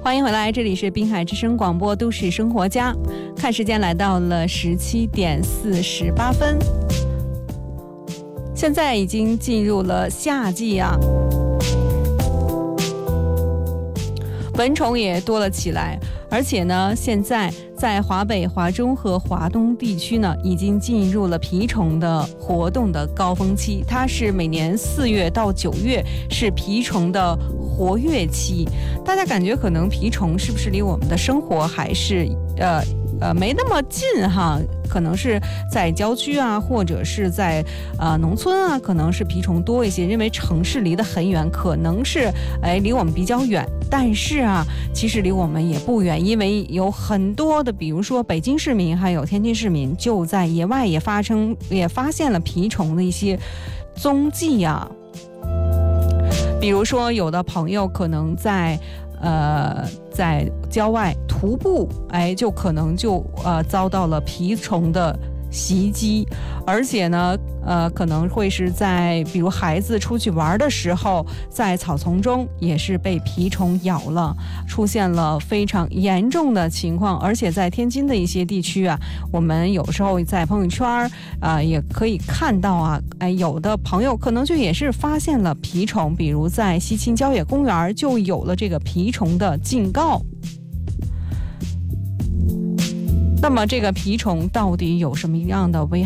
欢迎回来，这里是滨海之声广播都市生活家。看时间来到了17:48，现在已经进入了夏季啊，蚊虫也多了起来，而且呢，现在在华北、华中和华东地区呢，已经进入了蜱虫的活动的高峰期。它是每年4月到9月是蜱虫的活跃期。大家感觉可能蜱虫是不是离我们的生活还是没那么近哈？可能是在郊区啊，或者是在农村啊，可能是蜱虫多一些。因为城市离得很远，可能是离我们比较远。但是啊，其实离我们也不远，因为有很多的，比如说北京市民还有天津市民，就在野外也发现了蜱虫的一些踪迹啊。比如说，有的朋友可能在郊外徒步，就可能遭到了蜱虫的袭击，而且呢，可能会是在比如孩子出去玩的时候，在草丛中也是被蜱虫咬了，出现了非常严重的情况。而且在天津的一些地区啊，我们有时候在朋友圈也可以看到啊，有的朋友可能就也是发现了蜱虫，比如在西青郊野公园就有了这个蜱虫的警告。那么这个蜱虫到底有什么样的危害？